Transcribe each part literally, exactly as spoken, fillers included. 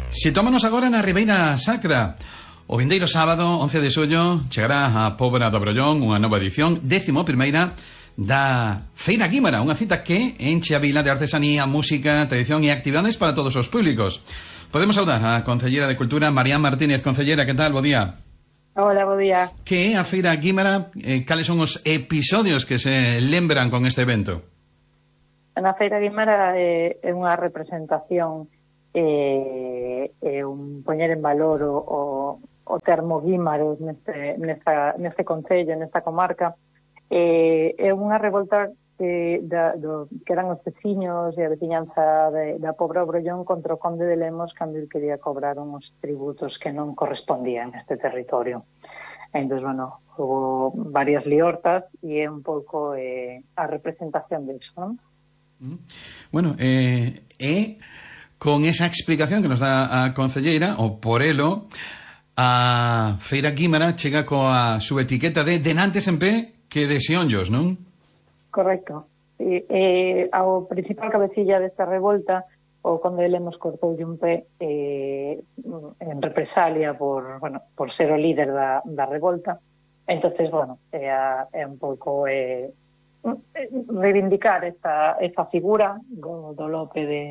Sitómonos agora na Ribeira Sacra. O vindeiro sábado, once de xullo, chegará a Pobra do Brollón unha nova edición, décimo primeira, da Feira Guímara, unha cita que enche a vila de artesanía, música, tradición e actividades para todos os públicos. Podemos saudar a Concellera de Cultura, Marián Martínez. Concellera, que tal? Bo día. Hola, bo día. Que é a Feira Guímara? Eh, cales son os episodios que se lembran con este evento? Na Feira Guímara é, é unha representación e eh, un poñer en valor o, o, o termo guímaro neste, nesta, neste concello, nesta comarca. Eh, é unha revolta que, da, do, que eran os veciños e a veciñanza de, da Pobra Brollón contra o conde de Lemos cando ele quería cobrar uns tributos que non correspondían neste territorio. Entón, bueno, hubo varias liortas e é un pouco eh, a representación disso, non? Bueno, eh, é con esa explicación que nos dá a concelleira, o por elo, a Feira Guímara chega coa súa etiqueta de denantes en pé que de xeonllos, non? Correcto. E, eh, ao principal cabecilla desta revolta, o conde de Lemos cortoulle un pé eh, en represalia por, bueno, por ser o líder da, da revolta. Entonces, bueno, é, a, é un pouco eh, reivindicar esta, esta figura do, do Lope de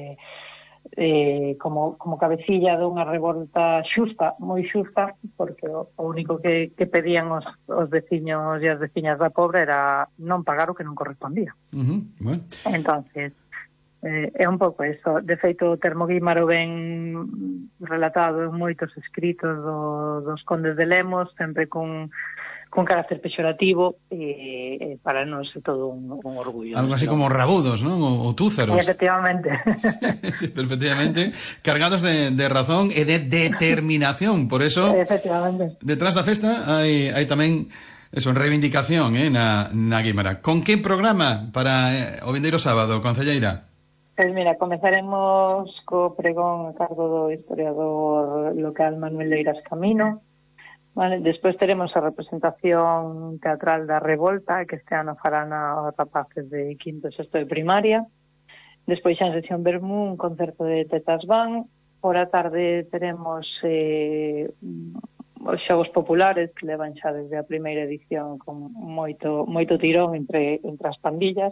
eh, como, como cabecilla dunha revolta xusta, moi xusta, porque o, o único que, que pedían os, os veciños e as veciñas da Pobra era non pagar o que non correspondía. Uh-huh. Bueno. Entonces, eh, é un pouco eso. De feito, o termo guímaro ben relatado en moitos escritos do, dos condes de Lemos, sempre con con carácter pexorativo, e eh, para nós é todo un, un orgullo. Algo así como rabudos, non? O, o túzaros. Efectivamente. Sí, perfectamente. Cargados de, de razón e de determinación. Por eso, efectivamente, detrás da festa hai, hai tamén eso, reivindicación eh, na, na Guímara. Con que programa para eh, o vindeiro sábado, concelleira? Pois mira, comezaremos co pregón a cargo do historiador local Manuel Leiras Camino. Vale, despois teremos a representación teatral da Revolta, que este ano farán os rapaces de quinto e sexto de primaria. Despois xa en sesión Bermú, un concerto de Tetas Van. Por a tarde teremos eh, os xogos populares, que levan xa desde a primeira edición con moito moito tirón entre, entre as pandillas.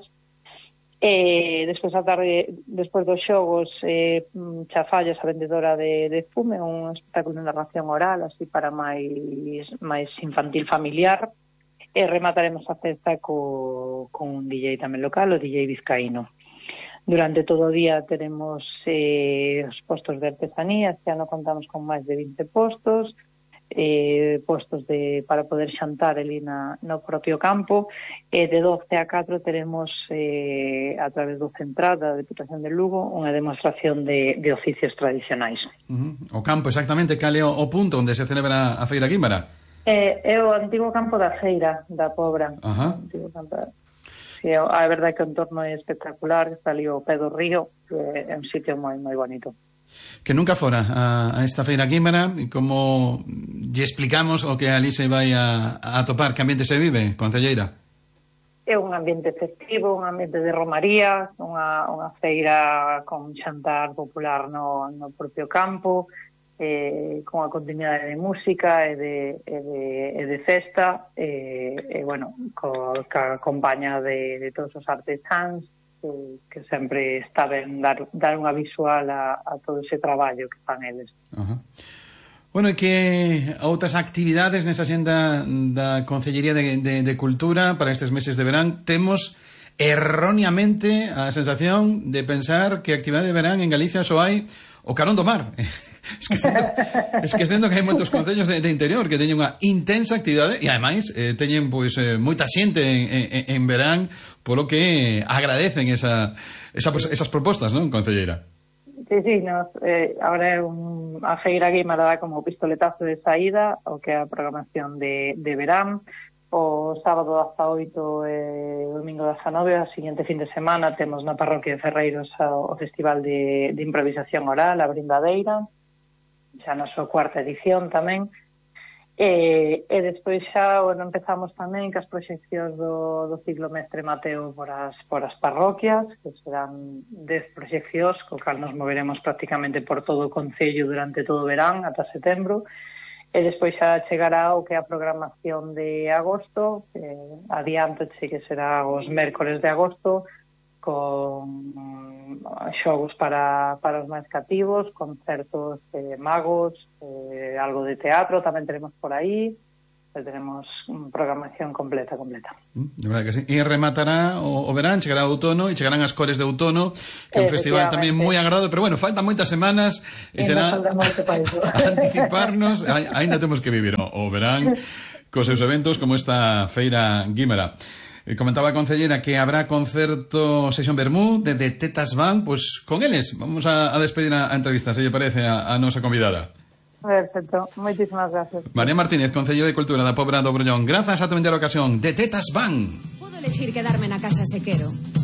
E despois a tarde, despois dos xogos, eh, Chafallas, a vendedora de, de fume, un espectáculo de narración oral, así para máis, máis infantil familiar, e remataremos a festa co, con un D J tamén local, o D J Vizcaíno. Durante todo o día teremos eh, os postos de artesanía, este ano contamos con máis de vinte postos, eh, postos de para poder xantar ali na, no propio campo, e de doce a catro teremos eh, a través do Central da Deputación de Lugo unha demostración de, de oficios tradicionais. Uh-huh. O campo, exactamente, cal é o, o punto onde se celebra a Feira Guímara? Eh, é o antigo campo da Feira da Pobra. Uh-huh. Antigo campo da... Sí, a verdade que o entorno é espectacular, está ali o pé do río, que é un sitio moi moi bonito. Que nunca fora a, a esta Feira Guímara, como lle explicamos o que ali se vai a, a topar, que ambiente se vive, concelleira? É un ambiente festivo, un ambiente de romaría, unha, unha feira con xantar popular no, no propio campo, eh, con a continuidade de música e de, e de, e de festa, e, e bueno, co, ca compaña de, de todos os artesáns, que, que sempre está ben dar, dar unha visual a, a todo ese traballo que fan eles. Uh-huh. Bueno, e que outras actividades nesa xenda da Concellería de, de, de Cultura para estes meses de verán? Temos erróneamente a sensación de pensar que a actividade de verán en Galicia só hai o carón do mar. Esquecendo, esquecendo que hai moitos concellos de, de interior que teñen unha intensa actividade e ademais eh, teñen pois eh, moita xente en, en, en verán, polo que agradecen esa, esa, esas propostas, non, concelleira? Sí, sí, nos, eh, ahora é un, a Feira Guímara dá como pistoletazo de saída o que é a programación de, de verán. O sábado dezaoito e o domingo dezanove, a seguinte fin de semana, temos na parroquia de Ferreiros o, o Festival de, de Improvisación Oral, a Brindadeira, xa na súa cuarta edición tamén. E, e despois xa, bueno, empezamos tamén cas proxeccións do, do ciclomestre Mateo por as, por as parroquias, que serán dez proxeccións, co cal nos moveremos prácticamente por todo o concello durante todo o verán, ata setembro, e despois xa chegará o que é a programación de agosto, que adiante sí que será os mércores de agosto, con xogos para, para os máis cativos, concertos de magos, eh, algo de teatro tamén tenemos por aí, tenemos programación completa, completa. De verdade que sí. E rematará o, o verán, chegará o outono e chegarán as cores de outono, que é un festival tamén moi agrado, pero bueno, faltan moitas semanas e, e será anticiparnos, aínda temos que vivir o, o verán cos seus eventos como esta feira Guimara. Comentaba a concellera que habrá concerto Sesión Bermú de, de Tetas Band, pues con eles vamos a, a despedir a, a entrevista, se lle parece a, a nosa convidada. Perfecto, moitísimas gracias. María Martínez, Concelleira de Cultura da Pobra do Brollón, grazas a tu a ocasión de Tetas Band. Podo elegir quedarme na casa se quero.